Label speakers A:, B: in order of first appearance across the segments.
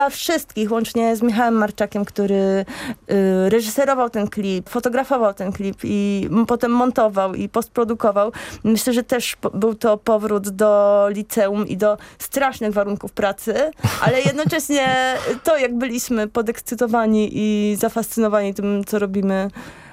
A: wszystkich, łącznie z Michałem Marczakiem, który reżyserował ten klip, fotografował ten klip i potem montował i postprodukował. Myślę, że też był to powrót do liceum i do strasznych warunków pracy, ale jednocześnie to, jak byliśmy podekscytowani i zafascynowani tym, co robimy,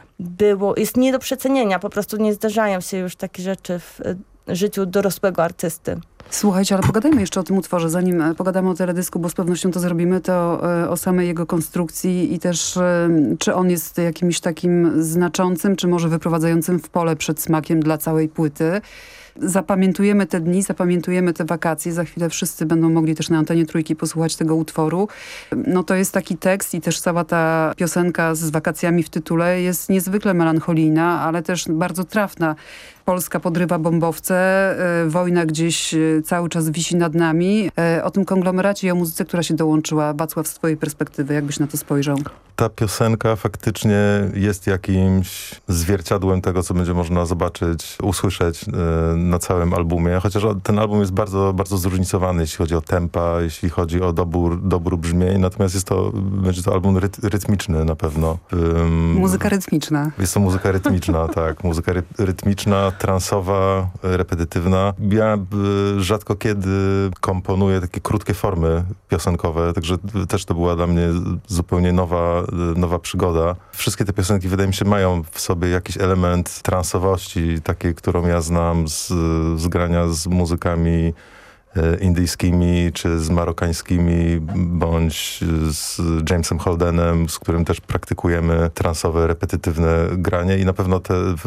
A: jest nie do przecenienia. Po prostu nie zdarzają się już takie rzeczy w życiu dorosłego artysty.
B: Słuchajcie, ale pogadajmy jeszcze o tym utworze, zanim pogadamy o teledysku, bo z pewnością to zrobimy, to o samej jego konstrukcji i też czy on jest jakimś takim znaczącym, czy może wyprowadzającym w pole przed smakiem dla całej płyty. Zapamiętujemy te dni, zapamiętujemy te wakacje. Za chwilę wszyscy będą mogli też na antenie Trójki posłuchać tego utworu. No to jest taki tekst i też cała ta piosenka z wakacjami w tytule jest niezwykle melancholijna, ale też bardzo trafna. Polska podrywa bombowce, wojna gdzieś cały czas wisi nad nami. O tym konglomeracie i o muzyce, która się dołączyła. Wacław, z twojej perspektywy, jakbyś na to spojrzał?
C: Ta piosenka faktycznie jest jakimś zwierciadłem tego, co będzie można zobaczyć, usłyszeć na całym albumie. Chociaż ten album jest bardzo, bardzo zróżnicowany, jeśli chodzi o tempa, jeśli chodzi o dobór brzmień. Natomiast będzie to album rytmiczny na pewno.
B: Muzyka rytmiczna.
C: Jest to muzyka rytmiczna, tak. Muzyka rytmiczna, transowa, repetytywna. Ja rzadko kiedy komponuję takie krótkie formy piosenkowe, także też to była dla mnie zupełnie nowa przygoda. Wszystkie te piosenki, wydaje mi się, mają w sobie jakiś element transowości, takiej, którą ja znam z grania z muzykami indyjskimi, czy z marokańskimi, bądź z Jamesem Holdenem, z którym też praktykujemy transowe, repetytywne granie i na pewno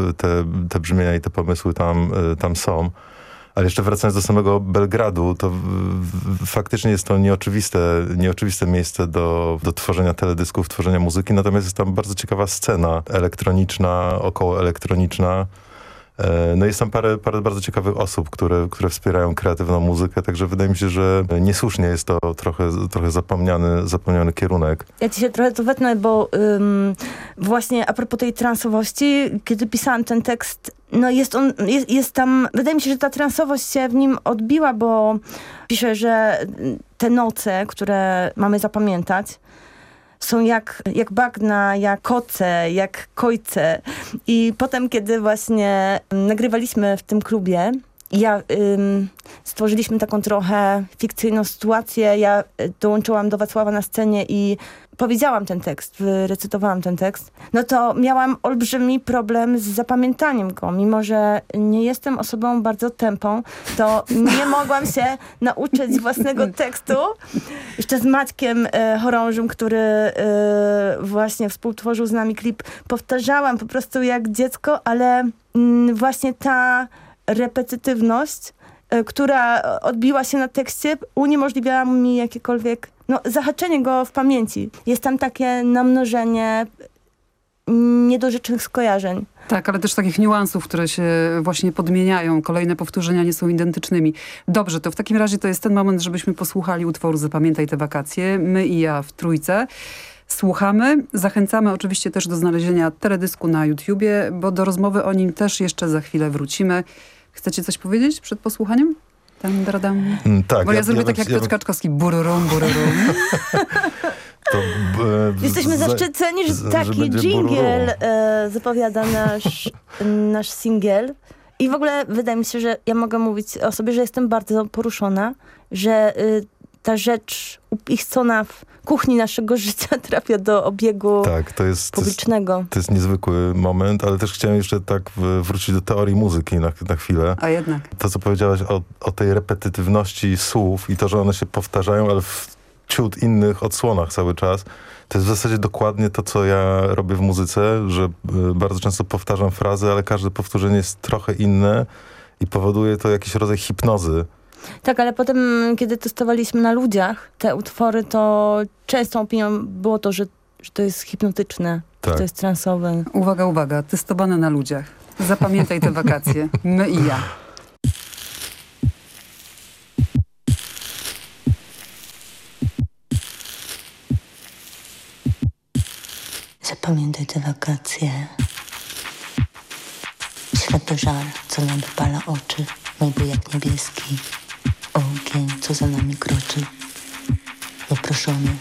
C: te brzmienia i te pomysły tam są. Ale jeszcze wracając do samego Belgradu, to faktycznie jest to nieoczywiste miejsce do tworzenia teledysków, tworzenia muzyki, natomiast jest tam bardzo ciekawa scena elektroniczna, okołoelektroniczna. No jest tam parę bardzo ciekawych osób, które wspierają kreatywną muzykę, także wydaje mi się, że niesłusznie jest to trochę zapomniany kierunek.
A: Ja ci się trochę tu wetnę, bo właśnie a propos tej transowości, kiedy pisałam ten tekst, no jest tam, wydaje mi się, że ta transowość się w nim odbiła, bo piszę, że te noce, które mamy zapamiętać, są jak bagna, jak koce, jak kojce. I potem, kiedy właśnie nagrywaliśmy w tym klubie, stworzyliśmy taką trochę fikcyjną sytuację. Ja dołączyłam do Wacława na scenie i powiedziałam ten tekst, wyrecytowałam ten tekst. No to miałam olbrzymi problem z zapamiętaniem go. Mimo że nie jestem osobą bardzo tępą, to nie mogłam się nauczyć własnego tekstu. Jeszcze z Maćkiem Chorążym, który właśnie współtworzył z nami klip, powtarzałam po prostu jak dziecko, ale właśnie ta repetytywność, która odbiła się na tekście, uniemożliwiała mi jakiekolwiek zahaczenie go w pamięci. Jest tam takie namnożenie niedorzecznych skojarzeń.
B: Tak, ale też takich niuansów, które się właśnie podmieniają. Kolejne powtórzenia nie są identycznymi. Dobrze, to w takim razie to jest ten moment, żebyśmy posłuchali utworu Zapamiętaj te wakacje. My i ja w trójce. Słuchamy. Zachęcamy oczywiście też do znalezienia teledysku na YouTubie, bo do rozmowy o nim też jeszcze za chwilę wrócimy. Chcecie coś powiedzieć przed posłuchaniem?
C: Tak.
B: Bo ja zrobię tak jak Piotr Kaczkowski. Bururum, bururum.
A: Jesteśmy zaszczyceni, że taki dżingiel zapowiada nasz singiel. I w ogóle wydaje mi się, że ja mogę mówić o sobie, że jestem bardzo poruszona, że ta rzecz upichcona w kuchni naszego życia trafia do obiegu publicznego.
C: To jest niezwykły moment, ale też chciałem jeszcze tak wrócić do teorii muzyki na chwilę.
B: A jednak.
C: To, co powiedziałaś o tej repetytywności słów i to, że one się powtarzają, ale w ciut innych odsłonach cały czas. To jest w zasadzie dokładnie to, co ja robię w muzyce, że bardzo często powtarzam frazy, ale każde powtórzenie jest trochę inne i powoduje to jakiś rodzaj hipnozy.
A: Tak, ale potem, kiedy testowaliśmy na ludziach te utwory, to częstą opinią było to, że to jest hipnotyczne, że to jest transowe.
B: Uwaga, uwaga, testowane na ludziach. Zapamiętaj te wakacje. My i ja.
D: Zapamiętaj te wakacje. Światłożar, co nam wypala oczy. Mój bujak niebieski. Ogień, co za nami kroczy. poproszony